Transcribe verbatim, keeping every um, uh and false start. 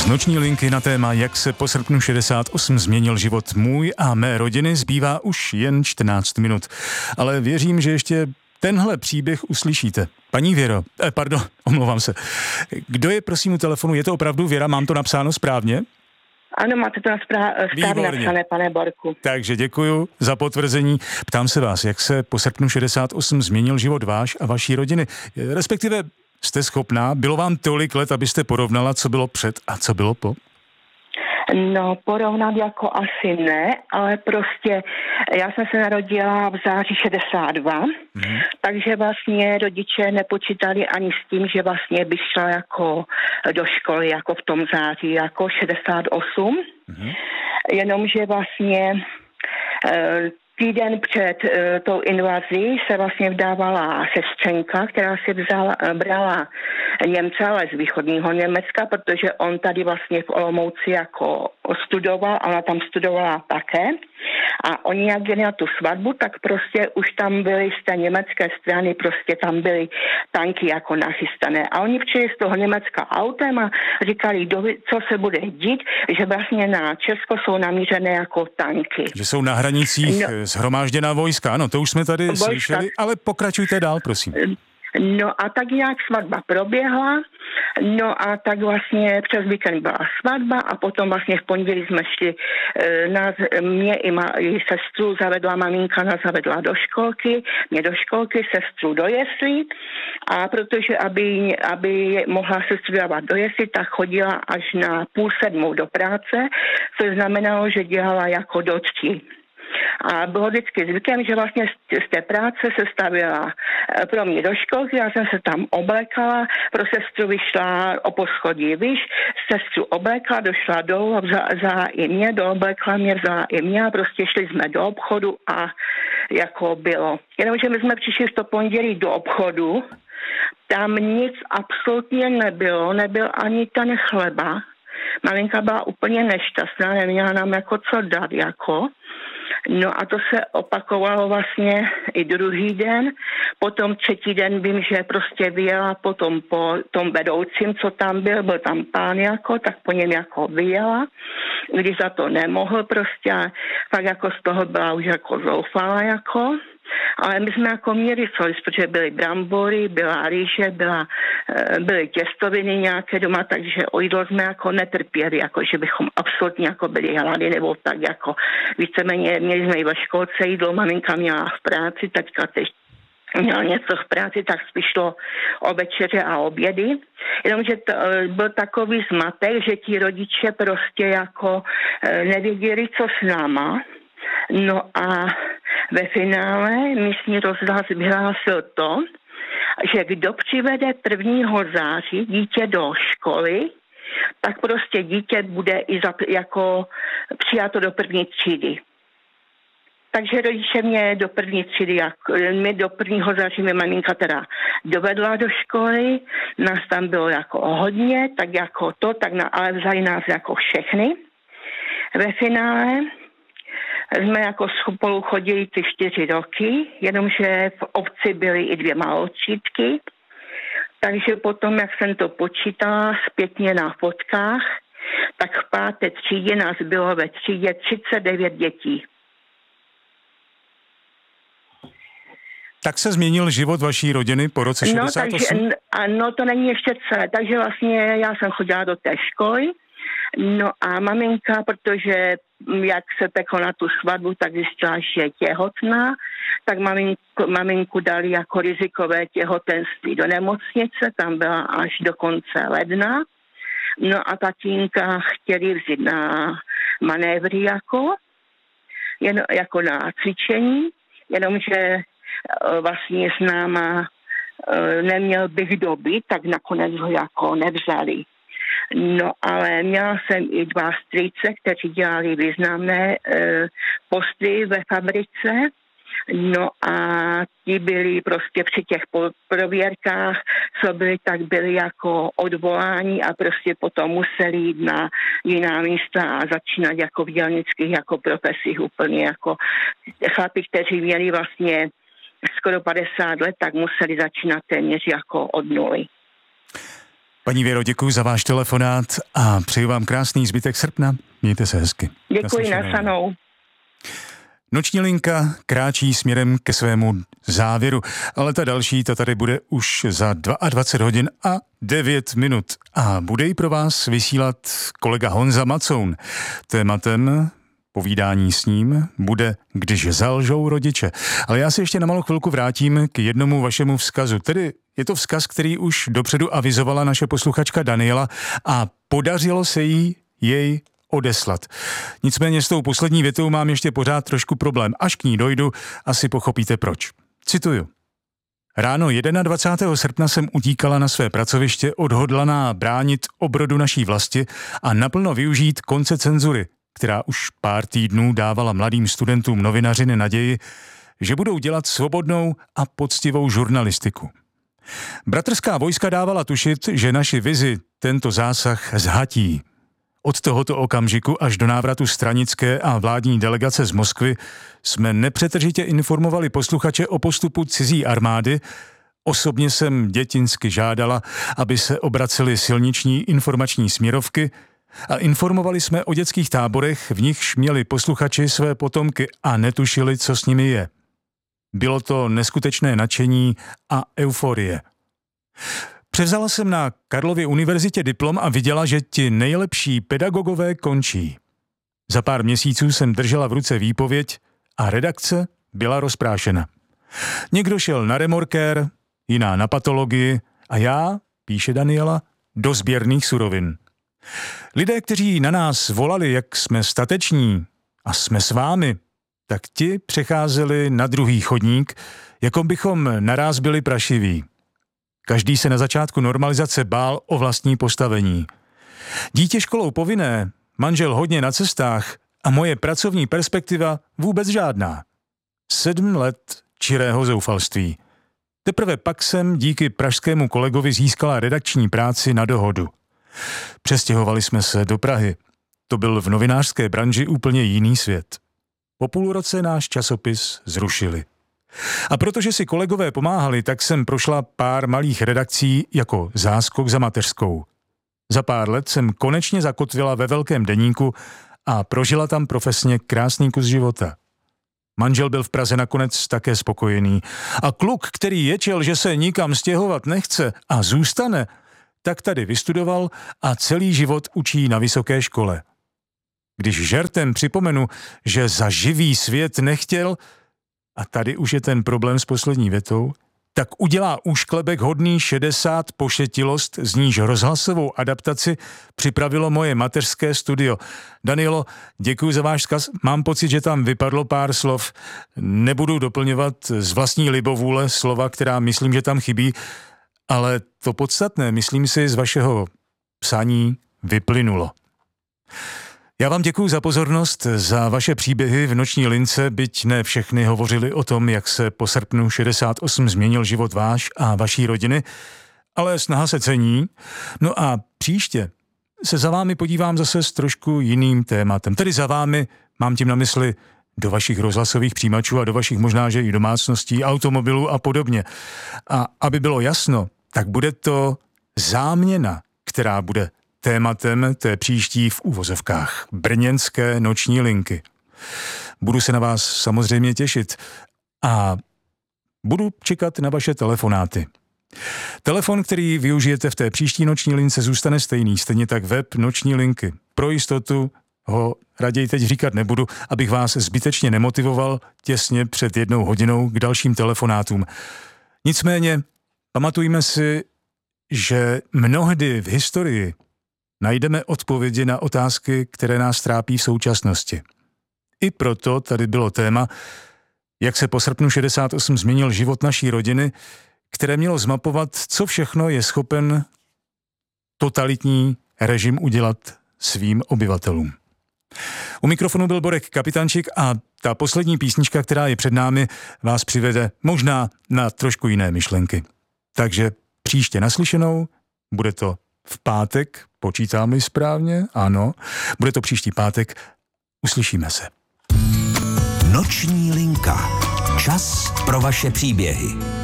Noční linky na téma, jak se po srpnu šedesát osm změnil život můj a mé rodiny, zbývá už jen čtrnáct minut. Ale věřím, že ještě tenhle příběh uslyšíte. Paní Věro, eh, pardon, omlouvám se. Kdo je prosím u telefonu? Je to opravdu Věra? Mám to napsáno správně? Ano, máte to správně napsané, pane Borku. Takže děkuju za potvrzení. Ptám se vás, jak se po srpnu šedesát osm změnil život váš a vaší rodiny? Respektive jste schopná? Bylo vám tolik let, abyste porovnala, co bylo před a co bylo po? No, porovnat jako asi ne, ale prostě já jsem se narodila v září šedesát dva, mm. takže vlastně rodiče nepočítali ani s tím, že vlastně bych šla jako do školy, jako v tom září, jako šedesát osm, mm. jenomže vlastně e, týden před uh, tou invazí se vlastně vdávala sestřenka, která si vzala, brala Němce, ale z východního Německa, protože on tady vlastně v Olomouci jako studoval, a ona tam studovala také. A oni jak jeli na tu svatbu, tak prostě už tam byly z té německé strany, prostě tam byly tanky jako nachystané. A oni přijeli z toho Německa autem a říkali, co se bude dít, že vlastně na Česko jsou namířené jako tanky. Že jsou na hranicích no, shromážděná vojska, ano, to už jsme tady vojska. Slyšeli, ale pokračujte dál, prosím. No a tak nějak svatba proběhla, no a tak vlastně přes víkend byla svatba a potom vlastně v pondělí jsme šli, nás, mě i, ma, i sestru zavedla maminka, nás zavedla do školky, mě do školky, sestru do jeslí a protože aby, aby mohla se studovat do jeslí, tak chodila až na půl sedmou do práce, což znamenalo, že dělala jako dotky. A bylo vždycky zvykem, že vlastně z té práce se stavila pro mě do školky, já jsem se tam oblekala, pro sestru vyšla o poschodí výš, sestru oblekla, došla dolů a vzala, vzala i mě, dooblekla mě, vzala i mě a prostě šli jsme do obchodu a jako bylo. Jenomže my jsme přišli z to pondělí do obchodu, tam nic absolutně nebylo, nebyl ani ten chleba. Maminka byla úplně nešťastná, neměla nám jako co dát, jako. No a to se opakovalo vlastně i druhý den. Potom třetí den vím, že prostě vyjela potom po tom vedoucím, co tam byl, byl tam pán jako, tak po něm jako vyjela, když za to nemohl prostě a pak jako z toho byla už jako zoufala jako. Ale my jsme jako měli co, protože byly brambory, byla rýže, byla, byly těstoviny nějaké doma, takže o jídlo jsme jako netrpěli, jako že bychom absolutně jako byli hlady, nebo tak jako víceméně měli jsme i ve školce jídlo, maminka měla v práci, teďka teď měla něco v práci, tak spíš šlo o večeře a obědy. Jenomže to byl takový zmatek, že ti rodiče prostě jako nevěděli, co s náma. No a ve finále místní rozhlas vyhlásil to, že kdo přivede prvního září dítě do školy, tak prostě dítě bude i za, jako přijato do první třídy. Takže rodiče mě do první třídy, jako, mě do prvního září mě maminka teda dovedla do školy, nás tam bylo jako hodně, tak jako to, tak na, ale vzali nás jako všechny. Ve finále jsme jako spolu chodili ty čtyři roky, jenomže v obci byly i dvě maloučítky, takže potom, jak jsem to počítala zpětně na fotkách, tak v páté třídě nás bylo ve třídě třicet devět dětí. Tak se změnil život vaší rodiny po roce šedesát osm? No, takže, ano, to není ještě celé, takže vlastně já jsem chodila do té školy, no a maminka, protože jak se peklo na tu svatbu, tak zjistila, že je těhotná, tak maminku, maminku dali jako rizikové těhotenství do nemocnice, tam byla až do konce ledna. No a tatínka chtěli vzít na manévry jako, jen, jako na cvičení, jenomže vlastně s náma neměl bych doby, tak nakonec ho jako nevzali. No ale měla jsem i dva strýce, kteří dělali významné e, posty ve fabrice. No a ti byli prostě při těch prověrkách, co byli, tak byli jako odvolání a prostě potom museli jít na jiná místa a začínat jako v dělnických jako profesích úplně jako chlapi, kteří měli vlastně skoro padesát let, tak museli začínat téměř jako od nuly. Paní Věro, děkuji za váš telefonát a přeju vám krásný zbytek srpna. Mějte se hezky. Děkuji, naslyšenou. Noční linka kráčí směrem ke svému závěru, ale ta další, ta tady bude už za dvacet dva hodin a devět minut a bude ji pro vás vysílat kolega Honza Macoun. Tématem povídání s ním bude Když zalžou rodiče. Ale já se ještě na malou chvilku vrátím k jednomu vašemu vzkazu. Tedy je to vzkaz, který už dopředu avizovala naše posluchačka Daniela a podařilo se jí jej odeslat. Nicméně s tou poslední větou mám ještě pořád trošku problém. Až k ní dojdu, asi pochopíte proč. Cituju. Ráno dvacátého prvního srpna jsem utíkala na své pracoviště odhodlaná bránit obrodu naší vlasti a naplno využít konce cenzury, která už pár týdnů dávala mladým studentům novinařiny naději, že budou dělat svobodnou a poctivou žurnalistiku. Bratrská vojska dávala tušit, že naši vizi tento zásah zhatí. Od tohoto okamžiku až do návratu stranické a vládní delegace z Moskvy jsme nepřetržitě informovali posluchače o postupu cizí armády. Osobně jsem dětinsky žádala, aby se obracely silniční informační směrovky a informovali jsme o dětských táborech, v nichž měli posluchači své potomky a netušili, co s nimi je. Bylo to neskutečné nadšení a euforie. Převzala jsem na Karlově univerzitě diplom a viděla, že ti nejlepší pedagogové končí. Za pár měsíců jsem držela v ruce výpověď a redakce byla rozprášena. Někdo šel na remorkér, jiná na patologii a já, píše Daniela, do sběrných surovin. Lidé, kteří na nás volali, jak jsme stateční a jsme s vámi, tak ti přecházeli na druhý chodník, jako bychom naráz byli prašiví. Každý se na začátku normalizace bál o vlastní postavení. Dítě školou povinné, manžel hodně na cestách a moje pracovní perspektiva vůbec žádná. Sedm let čirého zoufalství. Teprve pak jsem díky pražskému kolegovi získala redakční práci na dohodu. Přestěhovali jsme se do Prahy. To byl v novinářské branži úplně jiný svět. Po půl roce náš časopis zrušili. A protože si kolegové pomáhali, tak jsem prošla pár malých redakcí jako záskok za mateřskou. Za pár let jsem konečně zakotvila ve velkém deníku a prožila tam profesně krásný kus života. Manžel byl v Praze nakonec také spokojený a kluk, který ječel, že se nikam stěhovat nechce a zůstane, tak tady vystudoval a celý život učí na vysoké škole. Když žertem připomenu, že za živý svět nechtěl, a tady už je ten problém s poslední větou, tak udělá úšklebek hodný šedesát pošetilost, z níž rozhlasovou adaptaci připravilo moje mateřské studio. Danielo, děkuji za váš vzkaz. Mám pocit, že tam vypadlo pár slov. Nebudu doplňovat z vlastní libovůle slova, která myslím, že tam chybí, ale to podstatné, myslím si, z vašeho psaní vyplynulo. Já vám děkuji za pozornost, za vaše příběhy v noční lince, byť ne všechny hovořili o tom, jak se po srpnu šedesát osm změnil život váš a vaší rodiny, ale snaha se cení. No a příště se za vámi podívám zase s trošku jiným tématem. Tedy za vámi, mám tím na mysli do vašich rozhlasových přijímačů a do vašich možná, že i domácností, automobilů a podobně. A aby bylo jasno, tak bude to záměna, která bude tématem té příští v uvozovkách brněnské noční linky. Budu se na vás samozřejmě těšit a budu čekat na vaše telefonáty. Telefon, který využijete v té příští noční lince, zůstane stejný, stejně tak web noční linky. Pro jistotu ho raději teď říkat nebudu, abych vás zbytečně nemotivoval těsně před jednou hodinou k dalším telefonátům. Nicméně pamatujme si, že mnohdy v historii najdeme odpovědi na otázky, které nás trápí v současnosti. I proto tady bylo téma, jak se po srpnu šedesát osm změnil život naší rodiny, které mělo zmapovat, co všechno je schopen totalitní režim udělat svým obyvatelům. U mikrofonu byl Borek Kapitančík a ta poslední písnička, která je před námi, vás přivede možná na trošku jiné myšlenky. Takže příště naslyšenou, bude to v pátek, počítám-li správně, ano, bude to příští pátek, uslyšíme se. Noční linka. Čas pro vaše příběhy.